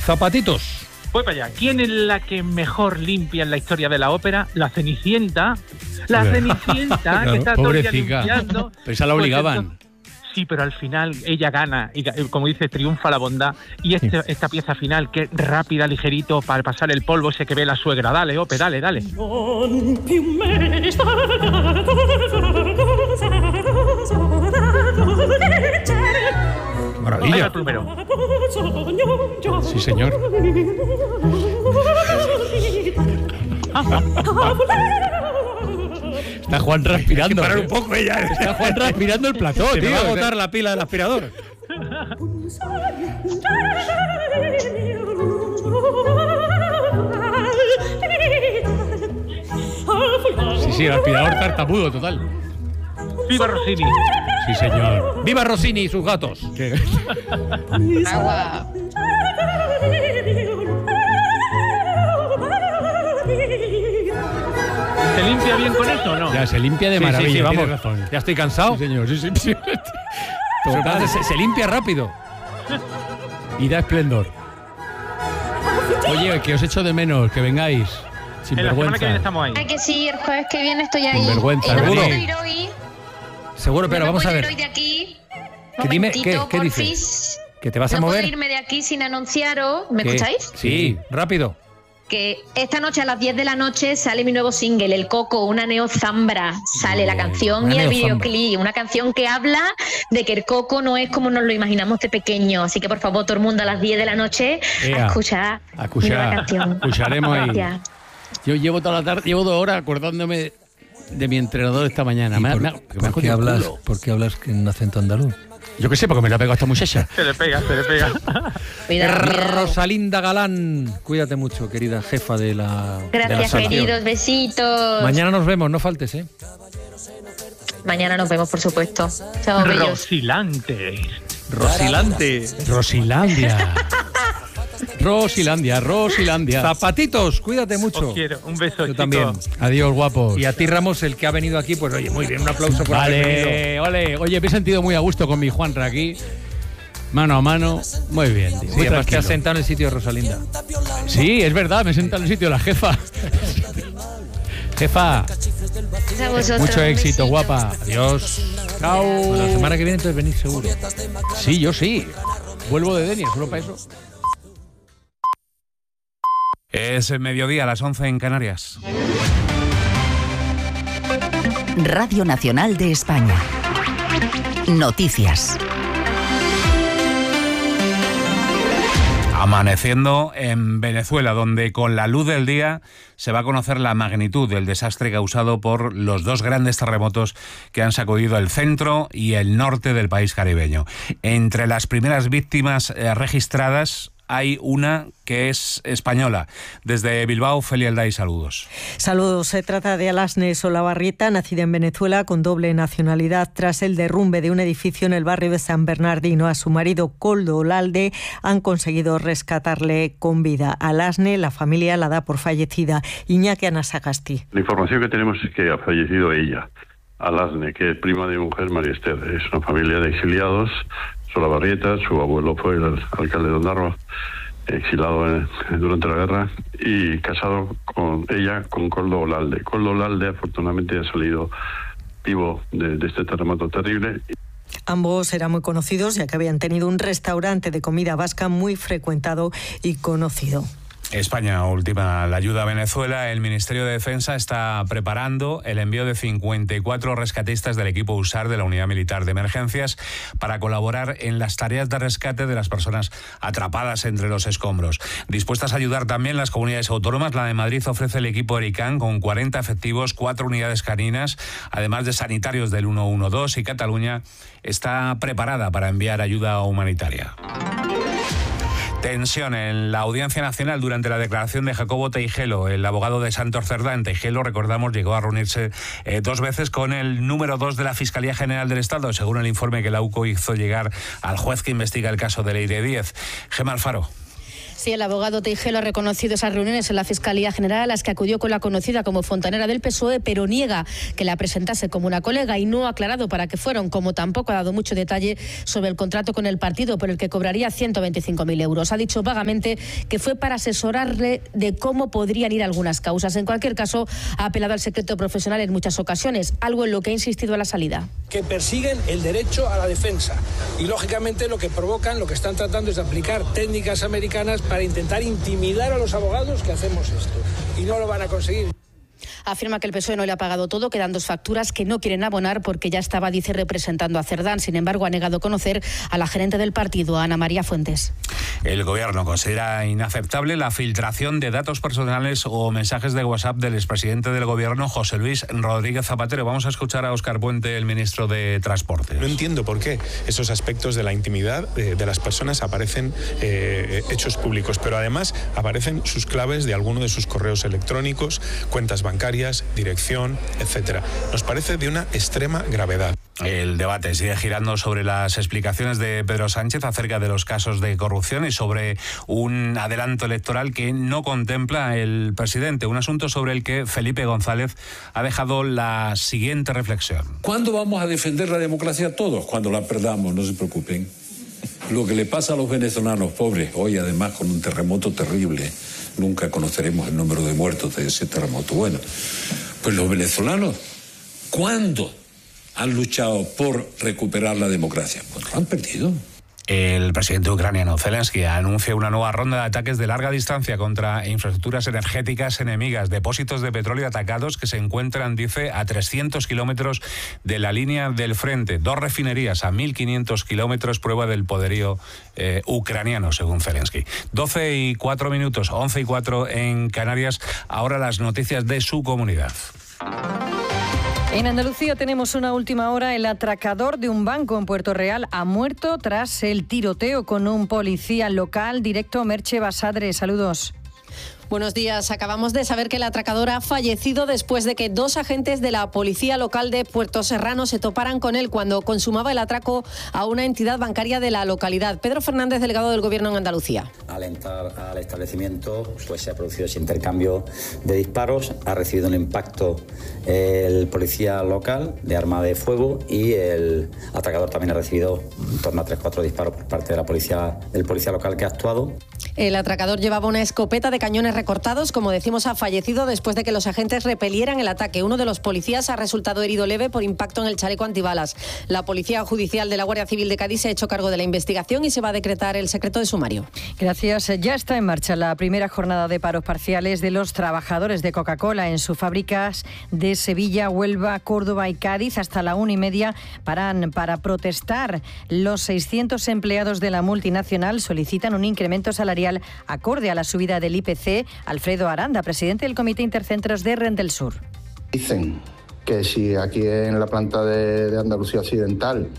Zapatitos. Voy para allá. ¿Quién es la que mejor limpia en la historia de la ópera? La Cenicienta. La Cenicienta, claro, que está todo el día limpiando. Pero esa la obligaban. Sí, pero al final ella gana y, como dice, triunfa la bondad. Y esta pieza final, que es rápida, ligerito, para pasar el polvo ese que ve la suegra. Dale, Ope, dale. Maravilla. El primero. Sí, señor. Está Juan respirando. Parar un poco ella. Está Juan respirando el plató, Se tío. me va a agotar la pila del aspirador. Sí, el aspirador tartamudo, total. ¡Viva Rossini! Sí, señor. ¡Viva Rossini y sus gatos! Agua. ¿Se limpia bien con eso o no? Ya, se limpia de maravilla. Sí, vamos. Tienes razón. Ya estoy cansado. Sí, señor. Sí. Total, se limpia rápido. Y da esplendor. Oye, que os echo de menos, que vengáis. Sin En la semana vergüenza. que viene estamos ahí. Hay que sí, el jueves que viene estoy ahí. Sin vergüenza, no me seguro. puedo ir hoy. Seguro, pero no vamos me a puedo ver. ir hoy de aquí. Que dime, Momentito, ¿qué porfis. dices? ¿Que te vas a No mover? puedo irme de aquí sin anunciaros. ¿Me ¿Qué? escucháis? Sí, rápido. Que esta noche a las 10 de la noche sale mi nuevo single, El Coco, una neozambra. Sale la canción una y el neozambra. videoclip. Una canción que habla de que el coco no es como nos lo imaginamos de pequeño. Así que por favor, todo el mundo a las 10 de la noche a escuchar mi nueva canción. Escucharemos ahí. Gracias. Yo llevo toda la tarde, llevo 2 horas acordándome de mi entrenador esta mañana. ¿Por qué hablas en acento andaluz? Yo qué sé, porque me la pegado esta muchacha. Se le pega. Cuidado. Rosalinda Galán, cuídate mucho, querida jefa de la Gracias, sección. queridos. Besitos. Mañana nos vemos, no faltes, ¿eh? Mañana nos vemos, por supuesto. Chao, bellos. Rosilante. Rosilandia. Rosilandia. Zapatitos, cuídate mucho. Os quiero. Un beso, Yo chicos. también. Adiós, guapos. Y a ti, Ramos, el que ha venido aquí, pues oye, muy bien, un aplauso por haber venido. Vale, ole. Oye, me he sentido muy a gusto con mi Juanra aquí. Mano a mano. Muy bien, tío. Sí, Muy además te tranquilo. has sentado en el sitio de Rosalinda. Sí, es verdad, me he sentado en el sitio de la jefa. Jefa, A vosotros, mucho un éxito, besito. guapa. Adiós. Chao. Bueno, la semana que viene entonces venís seguro. Sí, yo sí. Vuelvo de Denia, solo para eso. Es mediodía, a las 11 en Canarias. Radio Nacional de España. Noticias. Amaneciendo en Venezuela, donde con la luz del día se va a conocer la magnitud del desastre causado por los 2 grandes terremotos que han sacudido el centro y el norte del país caribeño. Entre las primeras víctimas registradas hay una que es española. Desde Bilbao, Felia Alday, saludos. Saludos. Se trata de Alasne Solabarrieta, nacida en Venezuela con doble nacionalidad. Tras el derrumbe de un edificio en el barrio de San Bernardino, a su marido Koldo Olalde han conseguido rescatarle con vida. Alasne, la familia la da por fallecida. Iñaki Anasagasti. La información que tenemos es que ha fallecido ella, Alasne, que es prima de mi mujer, María Esther. Es una familia de exiliados. Solabarrieta, su abuelo fue el alcalde de Ondarroa, exilado durante la guerra, y casado con ella con Koldo Olalde. Koldo Olalde afortunadamente ha salido vivo de este terremoto terrible. Ambos eran muy conocidos, ya que habían tenido un restaurante de comida vasca muy frecuentado y conocido. España ultima la ayuda a Venezuela. El Ministerio de Defensa está preparando el envío de 54 rescatistas del equipo USAR de la Unidad Militar de Emergencias para colaborar en las tareas de rescate de las personas atrapadas entre los escombros. Dispuestas a ayudar también las comunidades autónomas, la de Madrid ofrece el equipo Ericán con 40 efectivos, 4 unidades caninas, además de sanitarios del 112, y Cataluña está preparada para enviar ayuda humanitaria. Tensión en la Audiencia Nacional durante la declaración de Jacobo Teijelo, el abogado de Santos Cerdá. Teijelo, recordamos, llegó a reunirse 2 veces con el número 2 de la Fiscalía General del Estado, según el informe que la UCO hizo llegar al juez que investiga el caso de Leire Díez. Gemma Alfaro. Sí, el abogado Teijelo ha reconocido esas reuniones en la Fiscalía General a las que acudió con la conocida como fontanera del PSOE, pero niega que la presentase como una colega y no ha aclarado para qué fueron, como tampoco ha dado mucho detalle sobre el contrato con el partido por el que cobraría 125.000 euros. Ha dicho vagamente que fue para asesorarle de cómo podrían ir algunas causas. En cualquier caso, ha apelado al secreto profesional en muchas ocasiones, algo en lo que ha insistido a la salida. Que persiguen el derecho a la defensa y, lógicamente, lo que provocan, lo que están tratando es de aplicar técnicas americanas para intentar intimidar a los abogados que hacemos esto. Y no lo van a conseguir. Afirma que el PSOE no le ha pagado todo, quedan 2 facturas que no quieren abonar porque ya estaba, dice, representando a Cerdán. Sin embargo, ha negado conocer a la gerente del partido, a Ana María Fuentes. El Gobierno considera inaceptable la filtración de datos personales o mensajes de WhatsApp del expresidente del Gobierno, José Luis Rodríguez Zapatero. Vamos a escuchar a Óscar Puente, el ministro de Transportes. No entiendo por qué esos aspectos de la intimidad de las personas aparecen hechos públicos, pero además aparecen sus claves de alguno de sus correos electrónicos, cuentas bancarias, dirección, etcétera. Nos parece de una extrema gravedad. El debate sigue girando sobre las explicaciones de Pedro Sánchez acerca de los casos de corrupción y sobre un adelanto electoral que no contempla el presidente, un asunto sobre el que Felipe González ha dejado la siguiente reflexión. ¿Cuándo vamos a defender la democracia todos? Cuando la perdamos, no se preocupen. Lo que le pasa a los venezolanos pobres, hoy además con un terremoto terrible, nunca conoceremos el número de muertos de ese terremoto. Bueno, pues los venezolanos, ¿cuándo han luchado por recuperar la democracia? Pues lo han perdido. El presidente ucraniano Zelensky anuncia una nueva ronda de ataques de larga distancia contra infraestructuras energéticas enemigas, depósitos de petróleo atacados que se encuentran, dice, a 300 kilómetros de la línea del frente. 2 refinerías a 1.500 kilómetros, prueba del poderío ucraniano, según Zelensky. 12:04 minutos, 11:04 en Canarias. Ahora las noticias de su comunidad. En Andalucía tenemos una última hora. El atracador de un banco en Puerto Real ha muerto tras el tiroteo con un policía local. Directo, Merche Basadre, saludos. Buenos días. Acabamos de saber que el atracador ha fallecido después de que 2 agentes de la policía local de Puerto Serrano se toparan con él cuando consumaba el atraco a una entidad bancaria de la localidad. Pedro Fernández, delegado del Gobierno en Andalucía. Al entrar al establecimiento, pues se ha producido ese intercambio de disparos. Ha recibido un impacto el policía local de arma de fuego y el atracador también ha recibido en torno a 3-4 disparos por parte de del policía local que ha actuado. El atracador llevaba una escopeta de cañones recortados. Como decimos, ha fallecido después de que los agentes repelieran el ataque. Uno de los policías ha resultado herido leve por impacto en el chaleco antibalas. La Policía Judicial de la Guardia Civil de Cádiz se ha hecho cargo de la investigación y se va a decretar el secreto de sumario. Gracias. Ya está en marcha la primera jornada de paros parciales de los trabajadores de Coca-Cola en sus fábricas de Sevilla, Huelva, Córdoba y Cádiz. Hasta la 1:30 paran para protestar. Los 600 empleados de la multinacional solicitan un incremento salarial acorde a la subida del IPC. Alfredo Aranda, presidente del Comité Intercentros de Rendelsur. Dicen que si aquí en la planta de Andalucía Occidental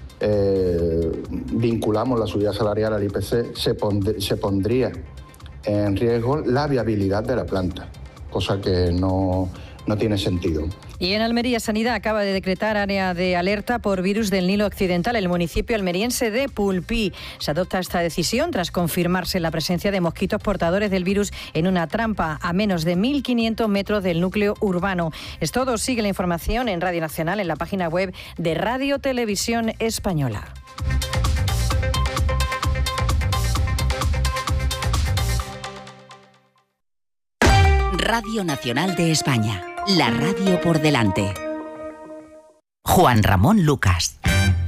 vinculamos la subida salarial al IPC, se pondría en riesgo la viabilidad de la planta, cosa que no tiene sentido. Y en Almería, Sanidad acaba de decretar área de alerta por virus del Nilo Occidental. El municipio almeriense de Pulpí se adopta esta decisión tras confirmarse la presencia de mosquitos portadores del virus en una trampa a menos de 1.500 metros del núcleo urbano. Es todo. Sigue la información en Radio Nacional, en la página web de Radio Televisión Española. Radio Nacional de España. La radio por delante. Juan Ramón Lucas.